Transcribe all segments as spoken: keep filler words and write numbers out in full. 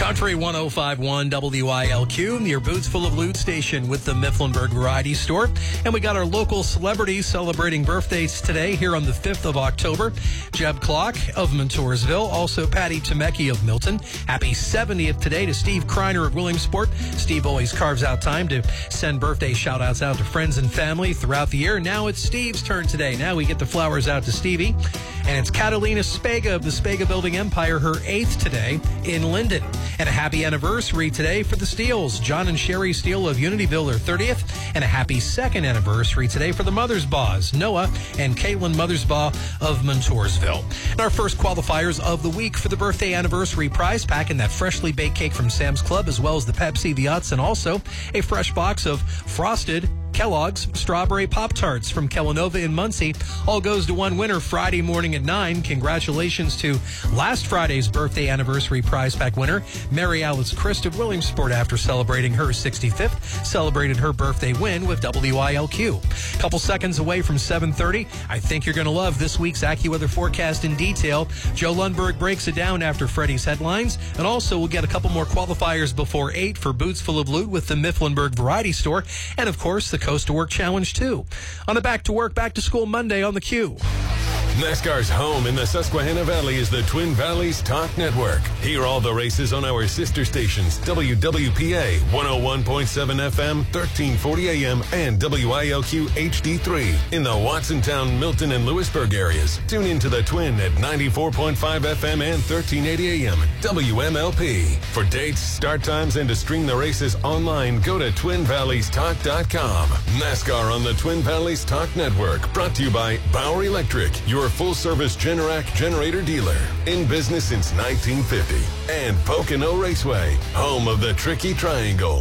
Country one oh five point one W I L Q, your boots full of loot station with the Mifflinburg Variety Store. And we got our local celebrities celebrating birthdays today here on the fifth of October. Jeb Clark of Montoursville, also Patty Temecki of Milton. Happy seventieth today to Steve Kreiner of Williamsport. Steve always carves out time to send birthday shout-outs out to friends and family throughout the year. Now it's Steve's turn today. Now we get the flowers out to Stevie. And it's Catalina Spega of the Spega Building Empire, her eighth today in Linden. And a happy anniversary today for the Steeles. John and Sherry Steele of Unityville, their thirtieth. And a happy second anniversary today for the Mothersbaugh, Noah and Caitlin Mothersbaugh of Montoursville. And our first qualifiers of the week for the birthday anniversary prize pack and that freshly baked cake from Sam's Club, as well as the Pepsi, the Utz, and also a fresh box of frosted Kellogg's Strawberry Pop-Tarts from Kellanova in Muncie. All goes to one winner Friday morning at nine. Congratulations to last Friday's birthday anniversary prize pack winner, Mary Alice Christ of Williamsport, after celebrating her sixty-fifth. Celebrated her birthday win with W I L Q. Couple seconds away from seven thirty. I think you're going to love this week's AccuWeather forecast in detail. Joe Lundberg breaks it down after Freddie's headlines. And also we'll get a couple more qualifiers before eight for Boots Full of Loot with the Mifflinburg Variety Store. And of course, the Coast to Work Challenge too. On the Back to Work, Back to School Monday on the Q. NASCAR's home in the Susquehanna Valley is the Twin Valleys Talk Network. Hear all the races on our sister stations, W W P A one oh one point seven F M, thirteen forty A M, and W I L Q H D three in the Watsontown, Milton, and Lewisburg areas. Tune into the Twin at ninety-four point five F M and thirteen eighty A M, W M L P. For dates, start times, and to stream the races online, go to twin valleys talk dot com. NASCAR on the Twin Valleys Talk Network, brought to you by Bauer Electric, your full-service Generac generator dealer. In business since nineteen fifty. And Pocono Raceway, home of the Tricky Triangle.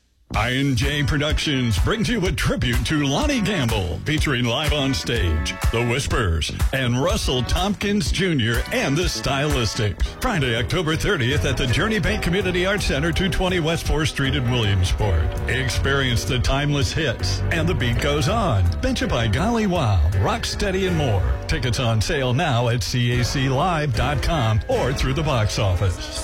I N J Productions brings you a tribute to Lonnie Gamble, featuring live on stage, The Whispers, and Russell Tompkins Junior and the Stylistics. Friday, October thirtieth at the Journey Bank Community Arts Center, two twenty West fourth Street in Williamsport. Experience the timeless hits, and the beat goes on. Bencha by Golly Wow, Rocksteady, and more. Tickets on sale now at C A C live dot com or through the box office.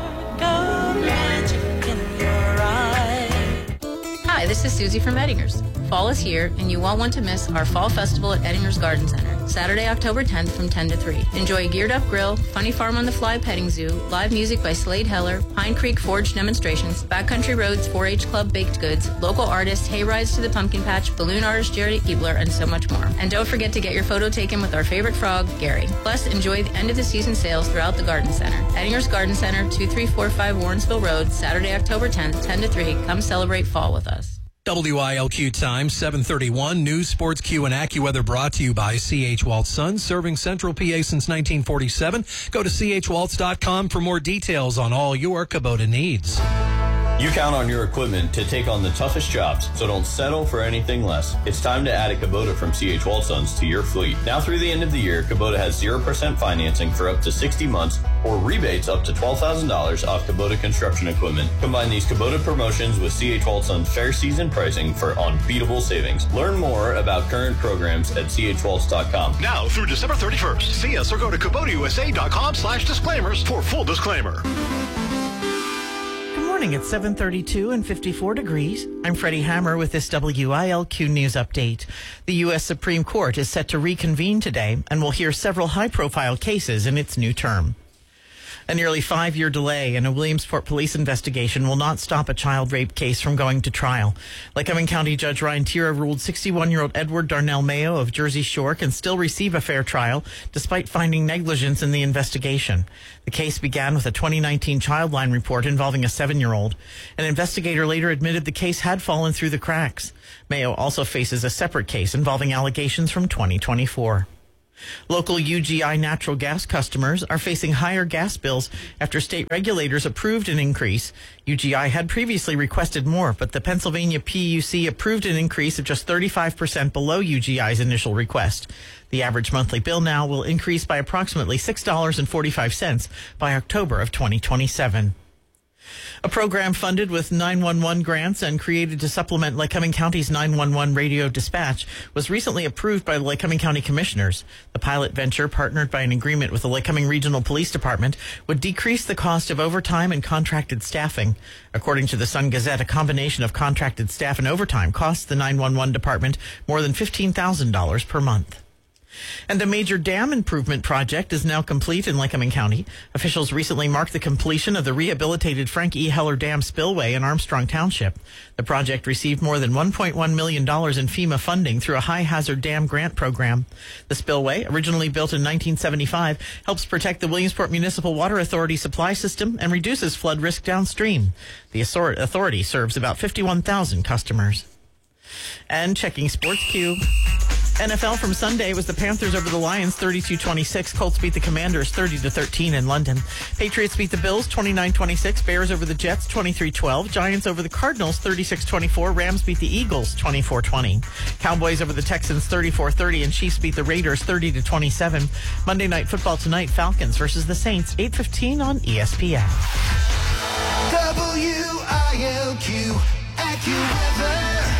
Hi, this is Susie from Ettinger's. Fall is here, and you won't want to miss our Fall Festival at Ettinger's Garden Center, Saturday, October tenth from ten to three. Enjoy a geared-up grill, funny farm on the fly petting zoo, live music by Slade Heller, Pine Creek Forge demonstrations, Backcountry Roads four H Club baked goods, local artists, hay rides to the pumpkin patch, balloon artist Jerry Keebler, and so much more. And don't forget to get your photo taken with our favorite frog, Gary. Plus, enjoy the end-of-the-season sales throughout the Garden Center. Ettinger's Garden Center, two three four five Warrensville Road, Saturday, October tenth, ten to three. Come celebrate fall with us. W I L Q time, seven thirty-one. News, Sports, Q, and AccuWeather brought to you by C H. Waltz Sons, serving Central P A since nineteen forty-seven. Go to C H waltz dot com for more details on all your Kubota needs. You count on your equipment to take on the toughest jobs, so don't settle for anything less. It's time to add a Kubota from C H. Waltz Sons to your fleet. Now through the end of the year, Kubota has zero percent financing for up to sixty months or rebates up to twelve thousand dollars off Kubota construction equipment. Combine these Kubota promotions with C H. Waltz Sons fair season pricing for unbeatable savings. Learn more about current programs at C H waltz dot com. Now through December thirty-first, see us or go to Kubota U S A dot com slash disclaimers for full disclaimer. Morning at seven thirty-two and fifty-four degrees. I'm Freddie Hammer with this W I L Q News Update. The U S Supreme Court is set to reconvene today and will hear several high-profile cases in its new term. A nearly five-year delay in a Williamsport police investigation will not stop a child rape case from going to trial. Lycoming County Judge Ryan Tira ruled sixty-one-year-old Edward Darnell Mayo of Jersey Shore can still receive a fair trial despite finding negligence in the investigation. The case began with a twenty nineteen Childline report involving a seven-year-old. An investigator later admitted the case had fallen through the cracks. Mayo also faces a separate case involving allegations from twenty twenty-four. Local U G I natural gas customers are facing higher gas bills after state regulators approved an increase. U G I had previously requested more, but the Pennsylvania P U C approved an increase of just thirty-five percent below U G I's initial request. The average monthly bill now will increase by approximately six dollars and forty-five cents by October of twenty twenty-seven. A program funded with nine one one grants and created to supplement Lycoming County's nine one one radio dispatch was recently approved by the Lycoming County Commissioners. The pilot venture, partnered by an agreement with the Lycoming Regional Police Department, would decrease the cost of overtime and contracted staffing. According to the Sun Gazette, a combination of contracted staff and overtime costs the nine one one department more than fifteen thousand dollars per month. And a major dam improvement project is now complete in Lycoming County. Officials recently marked the completion of the rehabilitated Frank E. Heller Dam spillway in Armstrong Township. The project received more than one point one million dollars in FEMA funding through a high-hazard dam grant program. The spillway, originally built in nineteen seventy-five, helps protect the Williamsport Municipal Water Authority supply system and reduces flood risk downstream. The authority serves about fifty-one thousand customers. And checking Sports Cube. N F L from Sunday was the Panthers over the Lions thirty-two twenty-six. Colts beat the Commanders thirty to thirteen in London. Patriots beat the Bills twenty-nine twenty-six. Bears over the Jets twenty-three twelve. Giants over the Cardinals thirty-six twenty-four. Rams beat the Eagles twenty-four twenty. Cowboys over the Texans thirty-four thirty. And Chiefs beat the Raiders thirty to twenty-seven. Monday Night Football tonight, Falcons versus the Saints, eight fifteen on E S P N. W I L Q AccuWeather.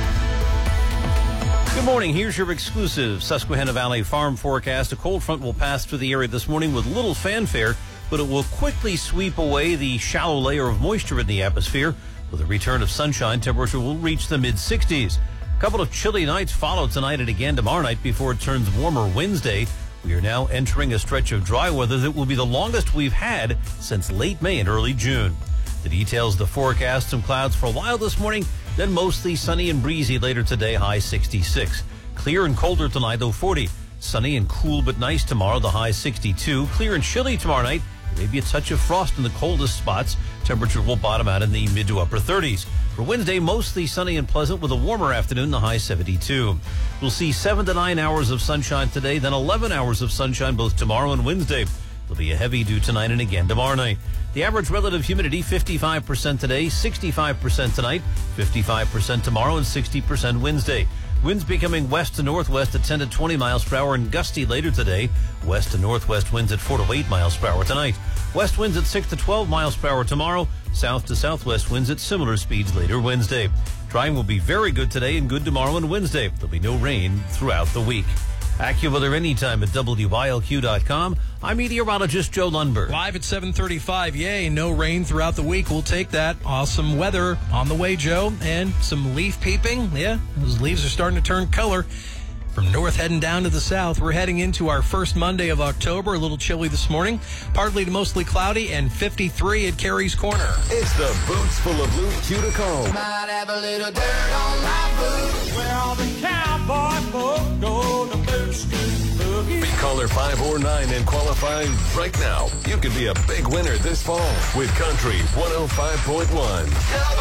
Good morning. Here's your exclusive Susquehanna Valley farm forecast. A cold front will pass through the area this morning with little fanfare, but it will quickly sweep away the shallow layer of moisture in the atmosphere. With a return of sunshine, temperature will reach the mid sixties. A couple of chilly nights follow tonight and again tomorrow night before it turns warmer Wednesday. We are now entering a stretch of dry weather that will be the longest we've had since late May and early June. The details of the forecast: some clouds for a while this morning, then mostly sunny and breezy later today, high sixty-six. Clear and colder tonight, though forty. Sunny and cool but nice tomorrow, the high sixty-two. Clear and chilly tomorrow night, maybe a touch of frost in the coldest spots. Temperature will bottom out in the mid to upper thirties. For Wednesday, mostly sunny and pleasant with a warmer afternoon, the high seventy-two. We'll see seven to nine hours of sunshine today, then eleven hours of sunshine both tomorrow and Wednesday. There'll be a heavy dew tonight and again tomorrow night. The average relative humidity, fifty-five percent today, sixty-five percent tonight, fifty-five percent tomorrow, and sixty percent Wednesday. Winds becoming west to northwest at ten to twenty miles per hour and gusty later today. West to northwest winds at four to eight miles per hour tonight. West winds at six to twelve miles per hour tomorrow. South to southwest winds at similar speeds later Wednesday. Drying will be very good today and good tomorrow and Wednesday. There'll be no rain throughout the week. AccuWeather anytime at W I L Q dot com. I'm meteorologist Joe Lundberg. Live at seven thirty-five. Yay, no rain throughout the week. We'll take that. Awesome weather on the way, Joe. And some leaf peeping. Yeah, those leaves are starting to turn color. From north heading down to the south, we're heading into our first Monday of October. A little chilly this morning. Partly to mostly cloudy and fifty-three at Carey's Corner. It's the Boots Full of Loot Q to call. Might have a little dirt on my boots. Where all the cowboy folk go to boot scoot boogie. Be caller five or nine and qualify right now. You could be a big winner this fall with Country one oh five point one.